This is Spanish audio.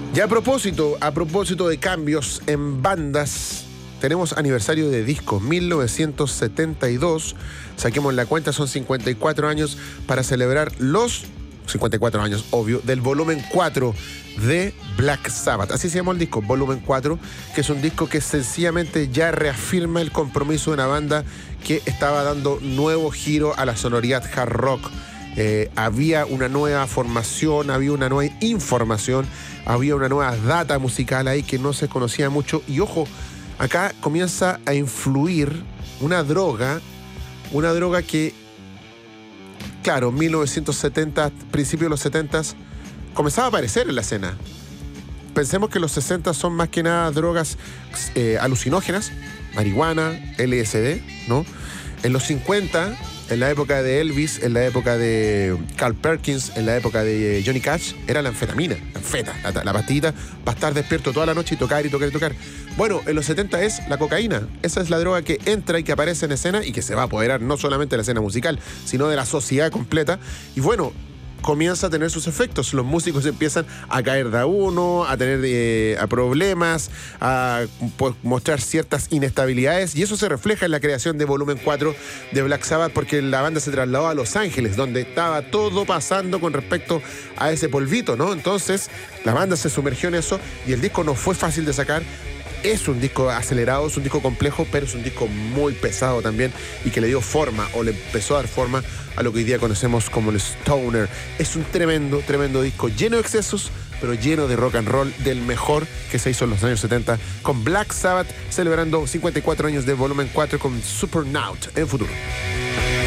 Y a propósito de cambios en bandas, tenemos aniversario de disco, 1972. Saquemos la cuenta, son 54 años para celebrar los 54 años, obvio, del volumen 4 de Black Sabbath. Así se llama el disco, volumen 4, que es un disco que sencillamente ya reafirma el compromiso de una banda que estaba dando nuevo giro a la sonoridad hard rock. Había una nueva formación, había una nueva información, había una nueva data musical ahí que no se conocía mucho. Y ojo, acá comienza a influir una droga que, claro, 1970, principios de los 70, comenzaba a aparecer en la escena. Pensemos que los 60 son más que nada drogas alucinógenas, marihuana, LSD, ¿no? En los 50, en la época de Elvis, en la época de Carl Perkins, en la época de Johnny Cash, era la anfetamina, la pastillita para estar despierto toda la noche y tocar y tocar y tocar. Bueno, en los 70 es la cocaína. Esa es la droga que entra y que aparece en escena y que se va a apoderar no solamente de la escena musical, sino de la sociedad completa. Y bueno, comienza a tener sus efectos. Los músicos empiezan a caer de a uno, a tener a problemas, a mostrar ciertas inestabilidades, y eso se refleja en la creación de volumen 4 de Black Sabbath, porque la banda se trasladó a Los Ángeles, donde estaba todo pasando con respecto a ese polvito, ¿no? Entonces la banda se sumergió en eso y el disco no fue fácil de sacar. Es un disco acelerado, es un disco complejo, pero es un disco muy pesado también y que le dio forma, o le empezó a dar forma a lo que hoy día conocemos como el stoner. Es un tremendo, tremendo disco, lleno de excesos, pero lleno de rock and roll, del mejor que se hizo en los años 70, con Black Sabbath celebrando 54 años de volumen 4 con Supernaut en Futuro.